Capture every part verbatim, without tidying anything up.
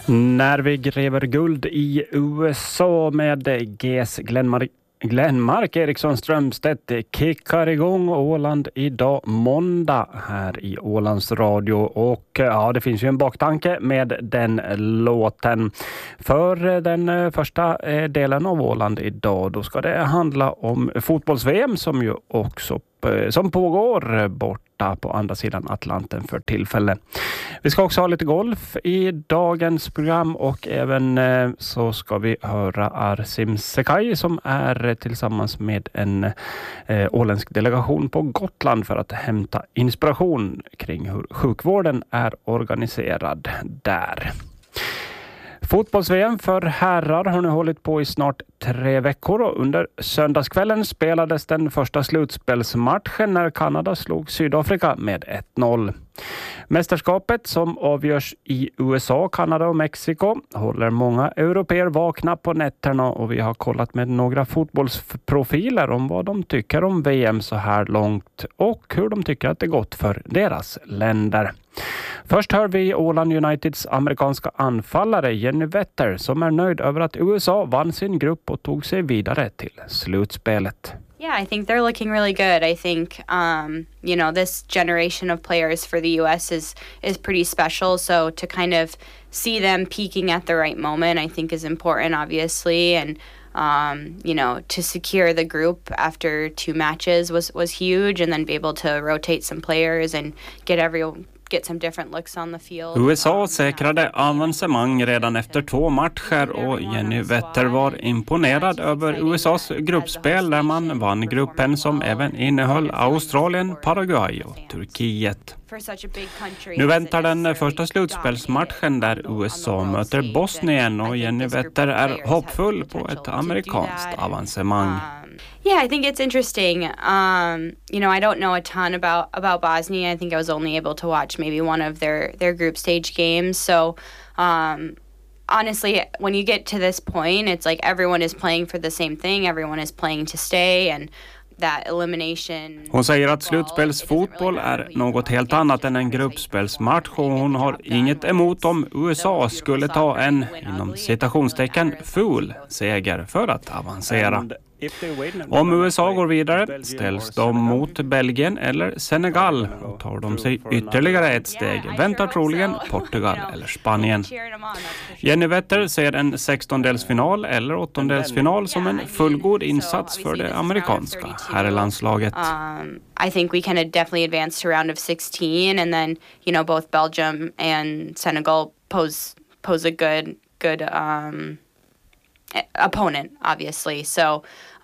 När vi gräver guld i U S A med G S Glenmark, Glenmark Eriksson Strömstedt kickar igång Åland idag måndag här i Ålands Radio. Och ja, det finns ju en baktanke med den låten. För den första delen av Åland idag, då ska det handla om fotbolls-V M som ju också som pågår borta på andra sidan Atlanten för tillfället. Vi ska också ha lite golf i dagens program och även så ska vi höra Arsim Sekai som är tillsammans med en eh, åländsk delegation på Gotland för att hämta inspiration kring hur sjukvården är organiserad där. Fotbolls-V M för herrar har nu hållit på i snart tre veckor och under söndagskvällen spelades den första slutspelsmatchen när Kanada slog Sydafrika med ett noll. Mästerskapet som avgörs i U S A, Kanada och Mexiko håller många europeer vakna på nätterna och vi har kollat med några fotbollsprofiler om vad de tycker om V M så här långt och hur de tycker att det gått för deras länder. Först hör vi Åland Uniteds amerikanska anfallare Jenny Vetter som är nöjd över att U S A vann sin grupp och tog sig vidare till slutspelet. Yeah, I think they're looking really good. I think, um, you know, this generation of players for the U S is is pretty special. So to kind of see them peaking at the right moment, I think is important, obviously. And, um, you know, to secure the group after two matches was, was huge. And then be able to rotate some players and get everyone... U S A säkrade avancemang redan efter två matcher och Jenny Vetter var imponerad över U S A:s gruppspel där man vann gruppen som även innehöll Australien, Paraguay och Turkiet. Nu väntar den första slutspelsmatchen där U S A möter Bosnien och Jenny Vetter är hoppfull på ett amerikanskt avancemang. Yeah, I think it's interesting. Um, you know, I don't know a ton about, about Bosnia. I think I was only able to watch maybe one of their, their group stage games. So, um, honestly, when you get to this point, it's like everyone is playing for the same thing. Everyone is playing to stay and that elimination. Hon säger att slutspelsfotboll är något helt annat än en gruppspelsmatch och hon har inget emot om U S A skulle ta en, inom citationstecken, full seger för att avancera. Om U S A går vidare ställs de mot Belgien eller Senegal och tar de sig ytterligare ett steg väntar troligen Portugal eller Spanien. Jenny Vetter ser en sextondelsfinal eller åttondelsfinal som en fullgod insats för det amerikanska herrlandslaget. Um, I think we kind of definitely advanced to round of sixteen and then, you know, both Belgium and Senegal pose pose a good good um opponent, obviously. So,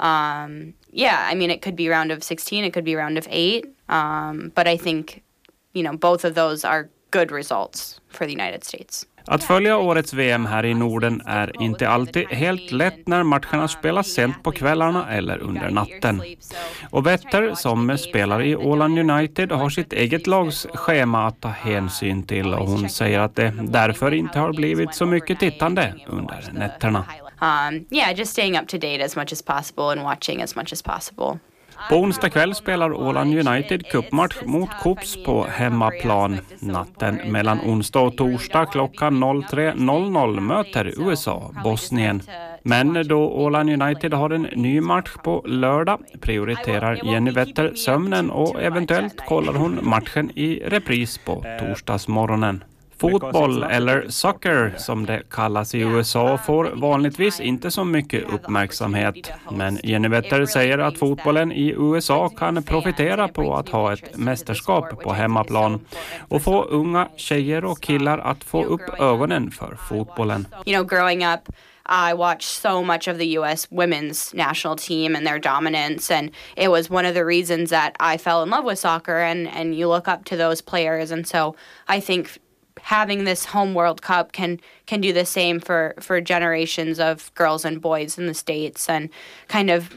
um, yeah, I mean, it could be round of sixteen, it could be round of eight. Um, but I think, you know, both of those are good results for the United States. Att följa årets V M här i Norden är inte alltid helt lätt när matcherna spelas sent på kvällarna eller under natten. Och Vetter, som spelar i Åland United, har sitt eget lags schema att ta hänsyn till och hon säger att det därför inte har blivit så mycket tittande under nätterna. Um, yeah, just staying up to date as much as possible and watching as much as possible. På onsdag kväll spelar Åland United cupmatch mot Kops på hemmaplan. Natten mellan onsdag och torsdag klockan tre noll noll möter U S A Bosnien. Men då Åland United har en ny match på lördag prioriterar Jenny Vetter sömnen och eventuellt kollar hon matchen i repris på torsdagsmorgonen. Fotboll eller soccer som det kallas i U S A får vanligtvis inte så mycket uppmärksamhet. Men Jenny Vetter säger att fotbollen i U S A kan profitera på att ha ett mästerskap på hemmaplan och få unga tjejer och killar att få upp ögonen för fotbollen. You know, growing up I watched so much of the U S women's national team and their dominance, and it was one of the reasons that I fell in love with soccer, and, and you look up to those players, and so I think having this home World Cup can can do the same for, for generations of girls and boys in the States and kind of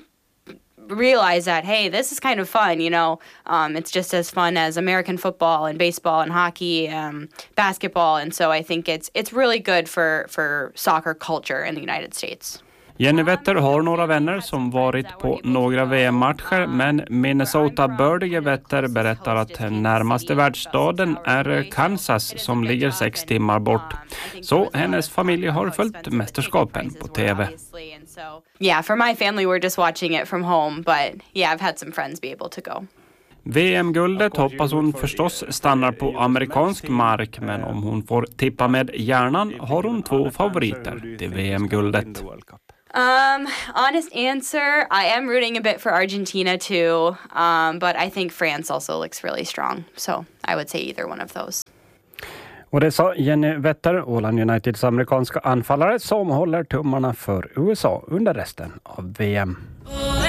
realize that, hey, this is kind of fun, you know. Um, it's just as fun as American football and baseball and hockey, um, basketball, and so I think it's it's really good for, for soccer culture in the United States. Jenny Wetter har några vänner som varit på några V M-matcher, men Minnesota-bördige Wetter berättar att närmaste världsstaden är Kansas som ligger sex timmar bort. Så hennes familj har följt mästerskapen på T V. Yeah, for my family we're just watching it from home, but yeah, I've had some friends be able to go. V M-guldet hoppas hon förstås stannar på amerikansk mark, men om hon får tippa med hjärnan har hon två favoriter till V M-guldet. Um, honest answer, I am rooting a bit for Argentina too, um, but I think France also looks really strong, so I would say either one of those. Och det sa Jenny Wetter, Åland Uniteds amerikanska anfallare, som håller tummarna för U S A under resten av V M.